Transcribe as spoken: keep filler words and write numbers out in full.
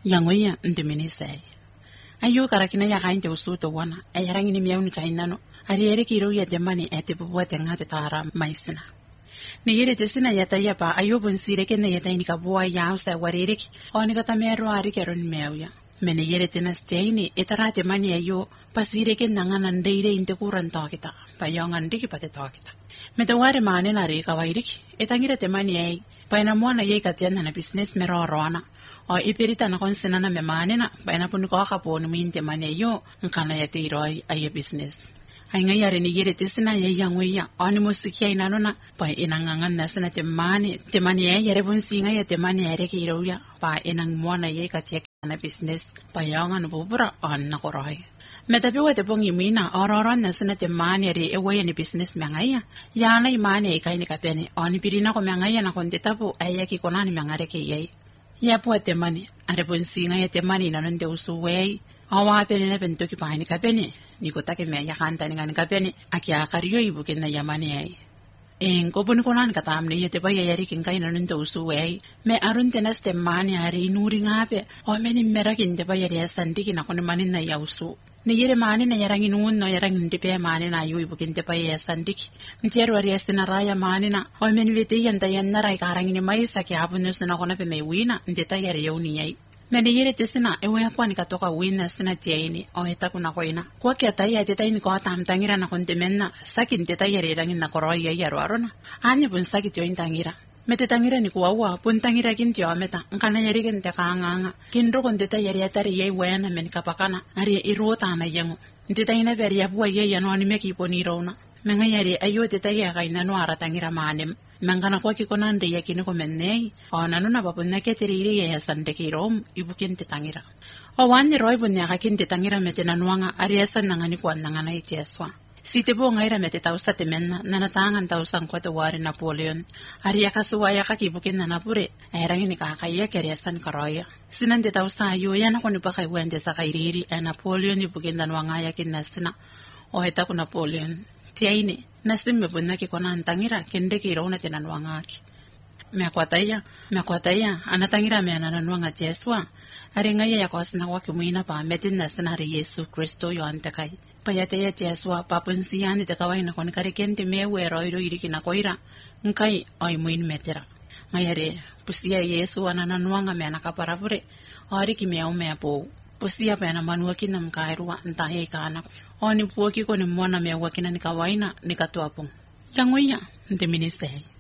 yangoya ndiminisay ayu karakina ya kainte usuto wana ayarangi ni miauni kainano ari ere kiro ya demani ete buwate ngate tara maisina ni yere tesina yata yapa ayu bonsire kene yata ni kabua ya usa warereki oni kata mero ari keron meuya mene yere tenas teini etarate mani ayu pasire ken nangana ndeire inte kuran takita payongan ndiki pate takita metaware mane na re kawairiki etangira temani ai paina mwana ye katiana na business mero rona o iperita na konsena na memane na paina pun ko kapo no minte mane yo nkana ya tiro ai business ai ngai yare ni yere tesina ye yangweya oni musiki ai nanona pa inangangan na sana temani temani ai yare bun singa ya temani yare kiroya pa inang mwana ye katia na business payongan bubura on na koroi metapiwa te pongi mina ororon na sana temani yare ewe ni business mangaya yana imane ikai ni kapene oni pirina ko mangaya na kontetapo ayaki konani mangare ke yai ya po temani are bun singa ya temani nanon de usuwei awa pene na pentoki pahini kapene niko take me ya kanta ni ngani kapene akia kariyo ibuken na yamane ai en kopun konan katam ne yete baya yari kin kai nanon de usuwei me arun tenas temani are inuri ngape o meni merakin de baya ya sandiki na kon manin na yausu ne yere mane na yarangin un no yarangin de pe mane na yu ibuken de baya ya sandiki mtiero ari estina raya mane na o meni vete yanda yanna rai karangin mai saki abunus na kona pe me wina ndeta yare yoni ai mene yere tesina ewe kwani katoka wina sina tiaini o heta kuna koina kwa kia taya teta ini ko atam tangira na kontemenna sakin teta yere rangin na koroi ya yaro arona ani bun saki tio intangira mete tangira ni kwa wa pun tangira kin tio meta nkana yere kin te kanganga kin ro kon teta yere atari ye wena men kapakana ari irota na yango teta ina beri ya bua ye ya no ani meki poni rona menga yere ayo teta ya kaina no ara tangira manem mangana kwa kikona nde ya kiniko mennei ona nuna babunna keteriri ya sande kirom ibukin te tangira o wani roi bunnya kakin te tangira metena nuanga ariasa nangani kwa nangana itiaswa site bo ngaira mete tausta temenna nana tangan tausan kwa te wari Napoleon aria kasuwa ya kakibukin nana pure arangi ni kakaya keriasan karoya sinan te tausta ayo yana koni pakai wende sa kairiri a Napoleon ibukin nanwanga ya kinastina o heta ku Napoleon tiaine nasim me bunna ki kona antangira kende ki rona tena nwangaki me akwataya me akwataya anatangira me ananwanga Jesua ari ngaya ya kosna wa kimina pa metin nasna ri Yesu Kristo yo antakai payate ya Jesua papunsi yani te kawai na kon kare kente me we roiro iriki na koira nkai ai muin metera ngayare pusia Yesu ananwanga me anakaparapure ari ki me au me apo pusia pena manua kina mkairua ntahe kana oni puoki ko ni mwana me wakina ni kawaina ni katuapo yangoya nte ministeri